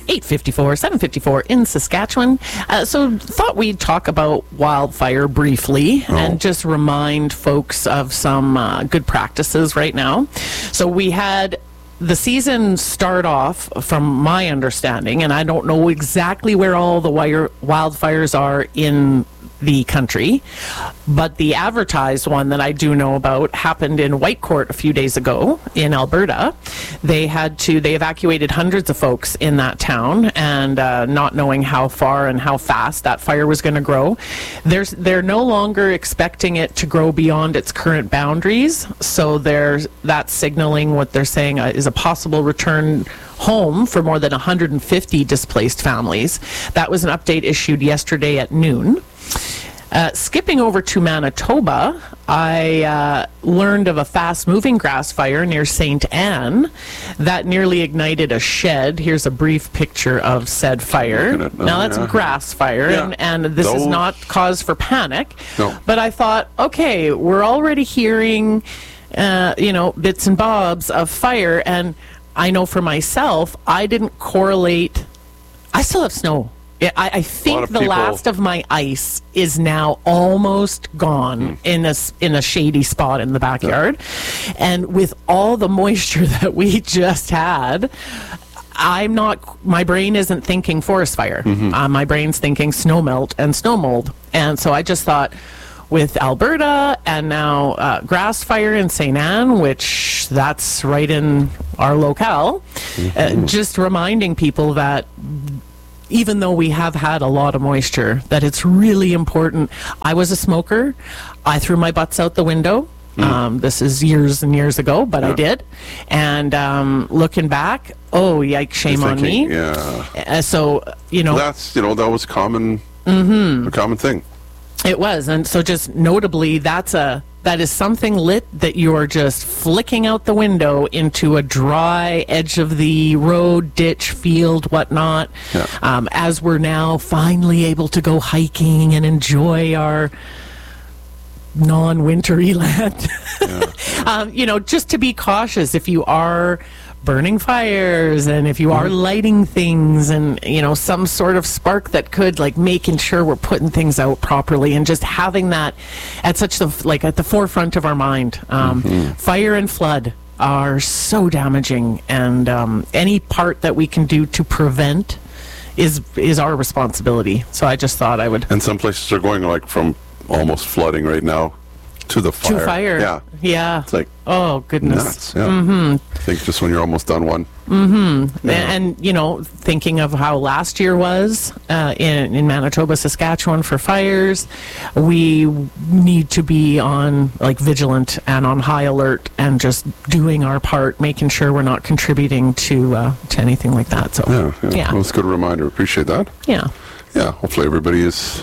8:54, 7:54 in Saskatchewan. So thought we'd talk about wildfire briefly and just remind folks of some good practices right now. So we had the season start off, from my understanding, and I don't know exactly where all the wildfires are in the country, but the advertised one that I do know about happened in Whitecourt a few days ago in Alberta. They evacuated hundreds of folks in that town, and not knowing how far and how fast that fire was going to grow. They're no longer expecting it to grow beyond its current boundaries, so that's signaling what they're saying is a possible return home for more than 150 displaced families. That was an update issued yesterday at noon. Skipping over to Manitoba, I learned of a fast-moving grass fire near St. Anne that nearly ignited a shed. Here's a brief picture of said fire. Now, that's a grass fire, and this is not cause for panic. No. But I thought, okay, we're already hearing, bits and bobs of fire, and I know for myself, I didn't correlate. I still have snow. I think the last of my ice is now almost gone in a shady spot in the backyard. And with all the moisture that we just had, my brain isn't thinking forest fire. My brain's thinking snow melt and snow mold. And so I just thought, with Alberta and now grass fire in St. Anne, which that's right in our locale, just reminding people that even though we have had a lot of moisture, that it's really important. I was a smoker. I threw my butts out the window. This is years and years ago, but I did. And looking back, yikes, shame on me. So, that's, that was common, a common thing. It was. And so just notably, that is something lit that you're just flicking out the window into a dry edge of the road, ditch, field, whatnot, as we're now finally able to go hiking and enjoy our non-wintery land. Just to be cautious if you are burning fires and if you are lighting things and, some sort of spark that could, making sure we're putting things out properly and just having that at at the forefront of our mind. Fire and flood are so damaging, and any part that we can do to prevent is our responsibility. So I just thought I would. And some places are going from almost flooding right now to the fire. To fire. Yeah. It's oh, goodness. Nuts. Yeah. I think just when you're almost done one. And, thinking of how last year was in Manitoba, Saskatchewan for fires, we need to be on, vigilant and on high alert and just doing our part, making sure we're not contributing to anything like that. So, Well, it's a good reminder. Appreciate that. Yeah. Yeah, hopefully everybody is,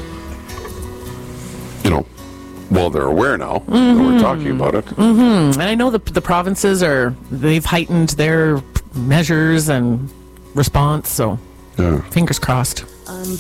they're aware now that we're talking about it. And I know the provinces they've heightened their measures and response, so fingers crossed.